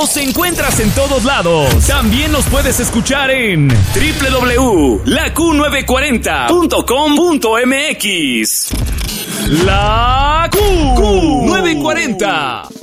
Nos encuentras en todos lados. También nos puedes escuchar en www.laQ940.com.mx. La Q940.